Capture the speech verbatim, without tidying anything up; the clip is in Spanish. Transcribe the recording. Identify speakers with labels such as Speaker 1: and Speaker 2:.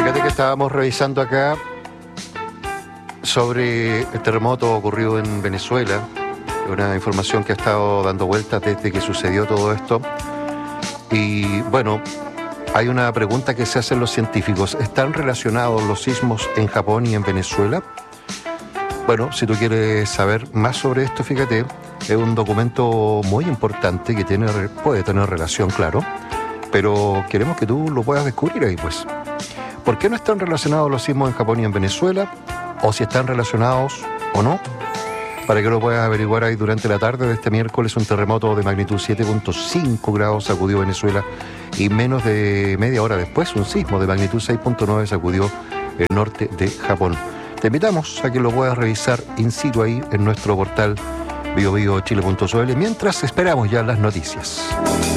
Speaker 1: Fíjate que estábamos revisando acá sobre el terremoto ocurrido en Venezuela, una información que ha estado dando vueltas desde que sucedió todo esto. Y bueno, hay una pregunta que se hacen los científicos: ¿están relacionados los sismos en Japón y en Venezuela? Bueno, si tú quieres saber más sobre esto, fíjate, es un documento muy importante que tiene, puede tener relación, claro, pero queremos que tú lo puedas descubrir ahí, pues. ¿Por qué no están relacionados los sismos en Japón y en Venezuela? O si están relacionados o no, para que lo puedas averiguar ahí durante la tarde de este miércoles. Un terremoto de magnitud siete punto cinco grados sacudió Venezuela y menos de media hora después un sismo de magnitud seis punto nueve sacudió el norte de Japón. Te invitamos a que lo puedas revisar in situ ahí en nuestro portal bio bio chile punto c l mientras esperamos ya las noticias.